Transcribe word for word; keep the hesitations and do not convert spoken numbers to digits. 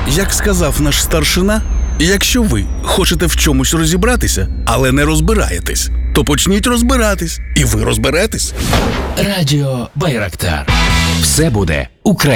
Як сказав наш старшина, якщо ви хочете в чомусь розібратися, але не розбираєтесь, то почніть розбиратись, і ви розберетесь. Радіо Байрактар. Все буде Україна.